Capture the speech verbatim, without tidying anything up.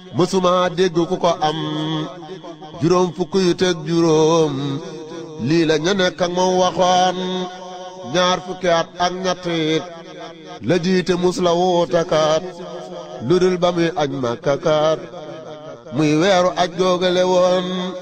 mësuma dégg ku ko am juróom fukk yu teg juróom lii la ña nekk ak moom waxoon ñaar fukki at ak ñett it la jiite mus la wuutakat lu dul ba muy aj Makka kat muy weeru aj googale woon